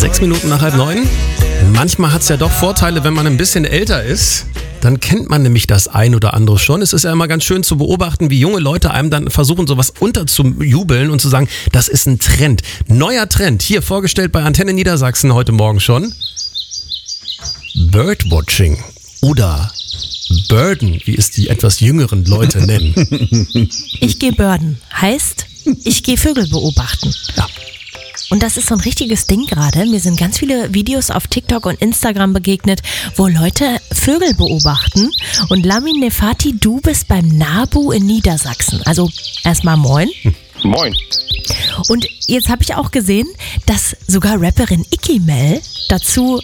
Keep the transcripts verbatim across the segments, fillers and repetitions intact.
Sechs Minuten nach halb neun. Manchmal hat es ja doch Vorteile, wenn man ein bisschen älter ist. Dann kennt man nämlich das ein oder andere schon. Es ist ja immer ganz schön zu beobachten, wie junge Leute einem dann versuchen, sowas unterzujubeln und zu sagen, das ist ein Trend. Neuer Trend, hier vorgestellt bei Antenne Niedersachsen heute Morgen schon. Birdwatching oder Birden, wie es die etwas jüngeren Leute nennen. Ich gehe Birden, heißt, ich gehe Vögel beobachten. Ja. Und das ist so ein richtiges Ding gerade. Mir sind ganz viele Videos auf TikTok und Instagram begegnet, wo Leute Vögel beobachten. Und Lamin Nefati, du bist beim NABU in Niedersachsen. Also erstmal moin. Moin. Und jetzt habe ich auch gesehen, dass sogar Rapperin Icky Mel dazu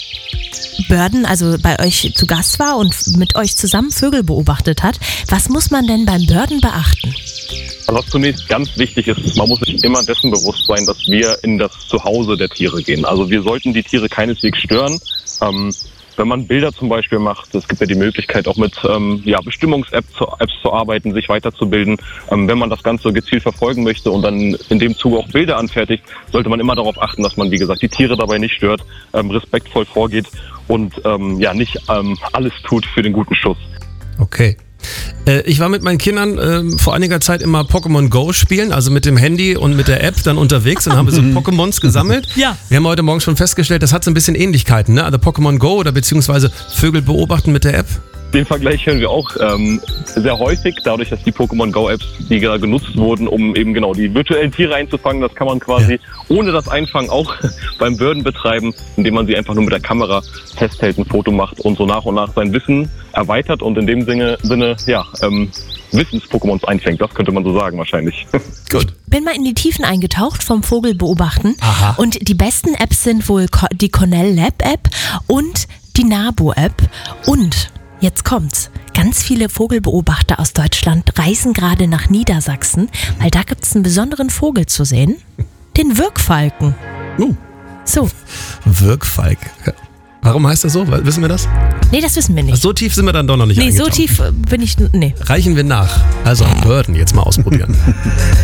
Birden, also bei euch zu Gast war und mit euch zusammen Vögel beobachtet hat. Was muss man denn beim Birden beachten? Also was zunächst ganz wichtig ist, man muss sich immer dessen bewusst sein, dass wir in das Zuhause der Tiere gehen. Also wir sollten die Tiere keineswegs stören. Ähm, wenn man Bilder zum Beispiel macht, es gibt ja die Möglichkeit auch mit ähm, ja, Bestimmungs-Apps zu, Apps zu arbeiten, sich weiterzubilden. Ähm, wenn man das Ganze gezielt verfolgen möchte und dann in dem Zuge auch Bilder anfertigt, sollte man immer darauf achten, dass man, wie gesagt, die Tiere dabei nicht stört, ähm, respektvoll vorgeht und ähm, ja nicht ähm, alles tut für den guten Schuss. Okay. Äh, ich war mit meinen Kindern äh, vor einiger Zeit immer Pokémon Go spielen, also mit dem Handy und mit der App dann unterwegs und haben wir so Pokémons gesammelt. Ja. Wir haben heute Morgen schon festgestellt, das hat so ein bisschen Ähnlichkeiten, ne? Also Pokémon Go oder beziehungsweise Vögel beobachten mit der App. Den Vergleich hören wir auch ähm, sehr häufig, dadurch, dass die Pokémon Go-Apps, die gerade genutzt wurden, um eben genau die virtuellen Tiere einzufangen, das kann man quasi ja. ohne das Einfangen auch beim Birden betreiben, indem man sie einfach nur mit der Kamera festhält, ein Foto macht und so nach und nach sein Wissen erweitert und in dem Sinne, Sinne ja, ähm, Wissens-Pokémons einfängt. Das könnte man so sagen wahrscheinlich. Gut. Bin mal in die Tiefen eingetaucht vom Vogel beobachten. Aha. Und die besten Apps sind wohl die Cornell Lab App und die NABU App und jetzt kommt's. Ganz viele Vogelbeobachter aus Deutschland reisen gerade nach Niedersachsen, weil da gibt's einen besonderen Vogel zu sehen. Den Wirkfalken. Uh. So. Wirkfalk. Warum heißt das so? Wissen wir das? Nee, das wissen wir nicht. So tief sind wir dann doch noch nicht Nee, so eingetaucht. tief bin ich... Nee. Reichen wir nach. Also Birden jetzt mal ausprobieren.